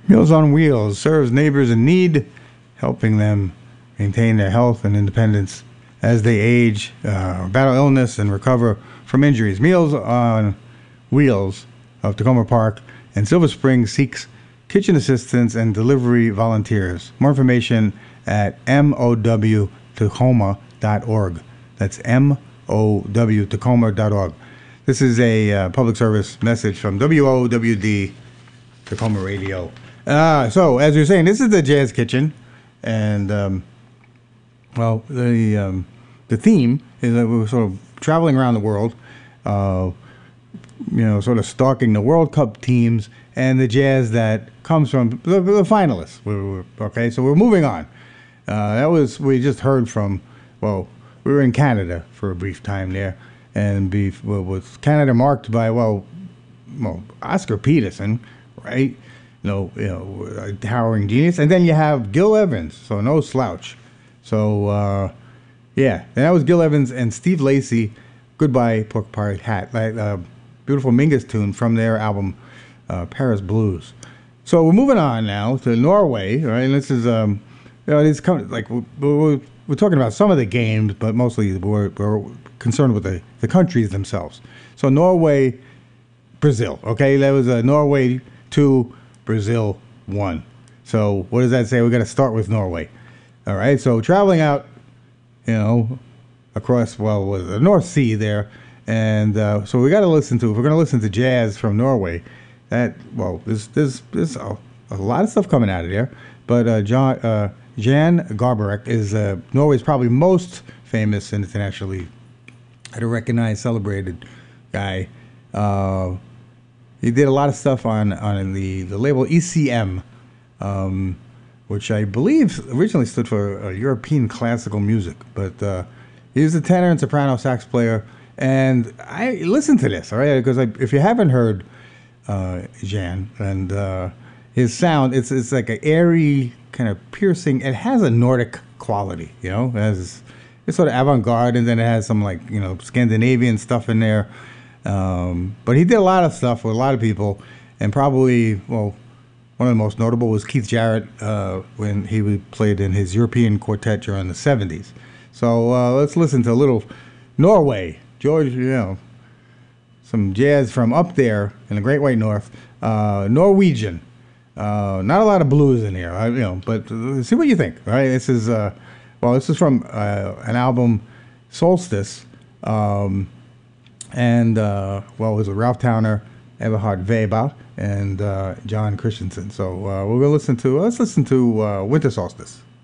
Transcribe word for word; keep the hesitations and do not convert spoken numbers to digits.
Meals on Wheels serves neighbors in need, helping them maintain their health and independence as they age, uh, battle illness, and recover from injuries. Meals on Wheels of Tacoma Park and Silver Spring seeks kitchen assistants and delivery volunteers. More information at M O W Tacoma dot org. That's M O W Tacoma dot org. This is a uh, public service message from W O W D Tacoma Radio. Uh, so, as you're saying, this is the Jazz Kitchen, and um, well, the um, the theme is that we're sort of traveling around the world, uh, you know, sort of stalking the World Cup teams and the jazz that comes from the, the finalists. We're, we're, okay, so we're moving on. Uh, that was we just heard from. Well, we were in Canada for a brief time there, and be, well, with Canada marked by well, well, Oscar Peterson, right? You know, you know, a towering genius, and then you have Gil Evans, so no slouch. So uh, yeah, and that was Gil Evans and Steve Lacy. Goodbye, Pork Pie Hat, that uh, beautiful Mingus tune from their album uh, Paris Blues. So we're moving on now to Norway, right? And this is um, you know, it's kind of like we're, we're, we're talking about some of the games, but mostly we're, we're concerned with the, the countries themselves. So Norway, Brazil, okay, that was uh, Norway two. Brazil won. So what does that say? We're going to start with Norway. All right. So traveling out, you know, across, well, with the North Sea there. And uh, so we got to listen to, if we're going to listen to jazz from Norway, that, well, there's, there's, there's a, a lot of stuff coming out of there. But uh, John, uh, Jan Garbarek is uh, Norway's probably most famous and internationally recognized, celebrated guy. Uh, He did a lot of stuff on, on the, the label E C M, um, which I believe originally stood for uh, European Classical Music. But uh, he was a tenor and soprano sax player. And I listen to this, all right? Because if you haven't heard uh, Jan and uh, his sound, it's it's like an airy, kind of piercing. It has a Nordic quality, you know? It has, it's sort of avant-garde, and then it has some, like, you know, Scandinavian stuff in there. Um, but he did a lot of stuff with a lot of people, and probably, well, one of the most notable was Keith Jarrett uh, when he played in his European quartet during the seventies. So uh, let's listen to a little Norway, George, you know, some jazz from up there in the Great White North, uh, Norwegian. Uh, not a lot of blues in here, you know, but uh, see what you think, right? This is, uh, well, this is from uh, an album, Solstice. Um, And, uh, well, it was with Ralph Towner, Eberhard Weber, and uh, John Christensen. So uh, we're going to listen to, let's listen to uh, Winter Solstice.